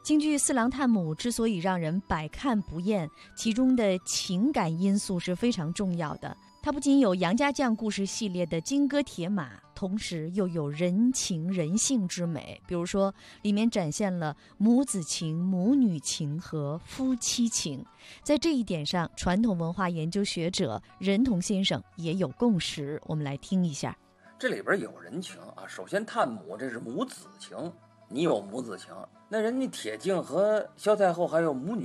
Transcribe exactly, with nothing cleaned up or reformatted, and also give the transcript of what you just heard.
京剧《四郎探母》之所以让人百看不厌，其中的情感因素是非常重要的。它不仅有杨家将故事系列的金戈铁马，同时又有人情人性之美。比如说，里面展现了母子情、母女情和夫妻情。在这一点上，传统文化研究学者任同先生也有共识。我们来听一下。 这里边有人情啊，首先探母这是母子情，你有母子情，那人家铁镜和萧太后还有母女